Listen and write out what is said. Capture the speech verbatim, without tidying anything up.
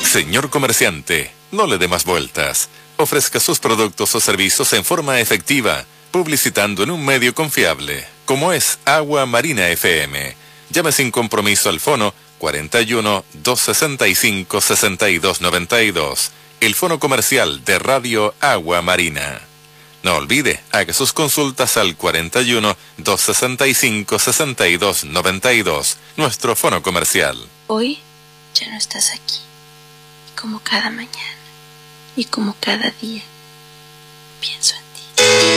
Señor comerciante, no le dé más vueltas. Ofrezca sus productos o servicios en forma efectiva, publicitando en un medio confiable, como es Agua Marina F M. Llame sin compromiso al fono cuarenta y uno, doscientos sesenta y cinco, sesenta y dos noventa y dos, el fono comercial de Radio Agua Marina. No olvide, haga sus consultas al cuarenta y uno, doscientos sesenta y cinco, sesenta y dos noventa y dos, nuestro fono comercial. Hoy ya no estás aquí, como cada mañana y como cada día, pienso en ti.